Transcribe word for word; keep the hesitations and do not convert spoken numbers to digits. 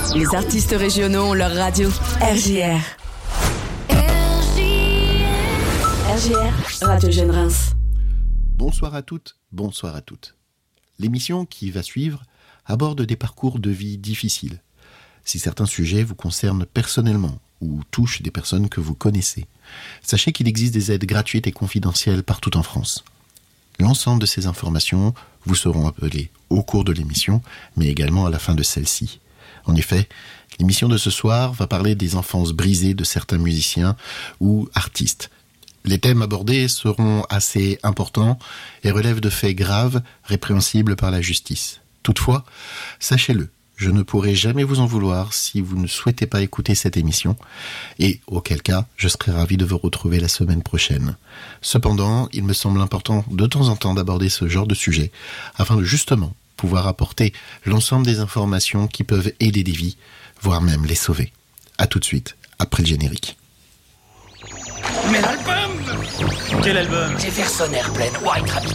Les artistes régionaux ont leur radio. R J R. R J R, Radio Jeune Reims. Bonsoir à toutes, bonsoir à toutes. L'émission qui va suivre aborde des parcours de vie difficiles. Si certains sujets vous concernent personnellement ou touchent des personnes que vous connaissez, sachez qu'il existe des aides gratuites et confidentielles partout en France. L'ensemble de ces informations vous seront appelées au cours de l'émission, mais également à la fin de celle-ci. En effet, l'émission de ce soir va parler des enfances brisées de certains musiciens ou artistes. Les thèmes abordés seront assez importants et relèvent de faits graves, répréhensibles par la justice. Toutefois, sachez-le, je ne pourrai jamais vous en vouloir si vous ne souhaitez pas écouter cette émission, et auquel cas, je serai ravi de vous retrouver la semaine prochaine. Cependant, il me semble important de temps en temps d'aborder ce genre de sujet, afin de justement pouvoir apporter l'ensemble des informations qui peuvent aider des vies, voire même les sauver. A tout de suite, après le générique. Mais l'album! Quel album? Jefferson Airplane, White Rabbit,